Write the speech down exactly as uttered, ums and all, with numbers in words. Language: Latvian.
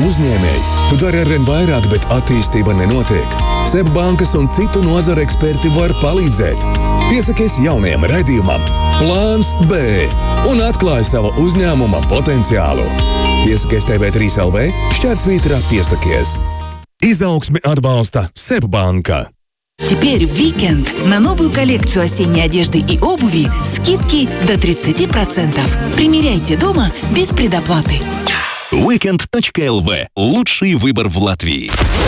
uzņēmēji. Tu dari arvien vairāk, bet attīstība nenotiek. SEB bankas un citu nozaru eksperti var palīdzēt. Piesakies jaunajam raidījumam Plāns B un atklāj savu uzņēmuma potenciālu. Piesakies T V trīs L V, šķērsvītrā piesakies. Izaugsmi atbalsta SEB банка. Теперь в Weekend на новую коллекцию осенней одежды и обуви скидки до тридцати процентов. Примеряйте дома без предоплаты. weekend точка эл ви – лучший выбор в Латвии.